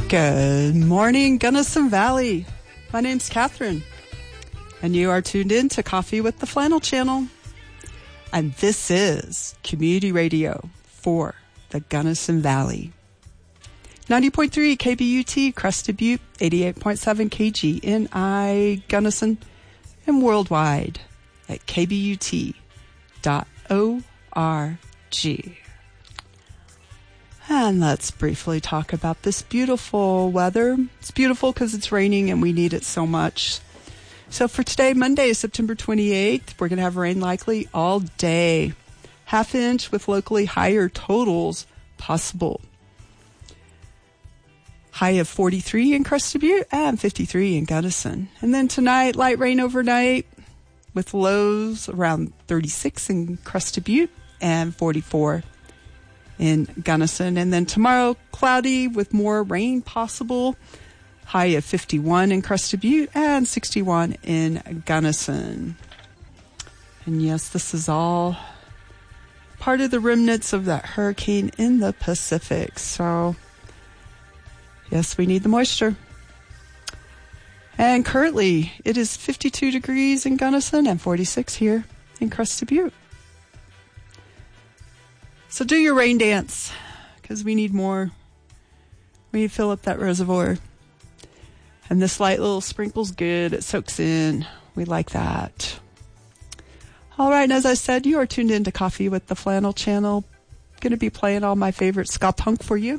Good morning, Gunnison Valley. My name's Catherine, and you are tuned in to Coffee with the Flannel Channel. And this is Community Radio for the Gunnison Valley. 90.3 KBUT, Crested Butte, 88.7 KGNI, Gunnison, and worldwide at kbut.org. And let's briefly talk about this beautiful weather. It's beautiful because it's raining and we need it so much. So for today, Monday, September 28th, we're going to have rain likely all day. Half inch with locally higher totals possible. High of 43 in Crested Butte and 53 in Gunnison. And then tonight, light rain overnight with lows around 36 in Crested Butte and 44 in Gunnison. And then tomorrow, cloudy with more rain possible. High of 51 in Crested Butte and 61 in Gunnison. And yes, this is all part of the remnants of that hurricane in the Pacific. So, yes, we need the moisture. And currently, it is 52 degrees in Gunnison and 46 here in Crested Butte. So do your rain dance, because we need more. We need to fill up that reservoir. And this light little sprinkle's good. It soaks in. We like that. All right, and as I said, you are tuned in to Coffee with the Flannel Channel. Going to be playing all my favorite ska punk for you,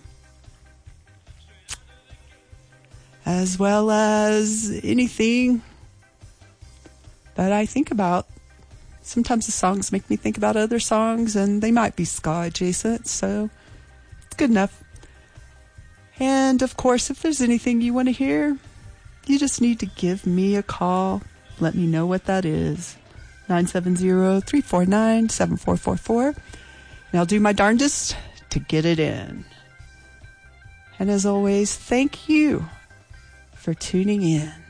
as well as anything that I think about. Sometimes the songs make me think about other songs, and they might be ska adjacent, so it's good enough. And, of course, if there's anything you want to hear, you just need to give me a call. Let me know what that is. 970-349-7444. And I'll do my darndest to get it in. And as always, thank you for tuning in.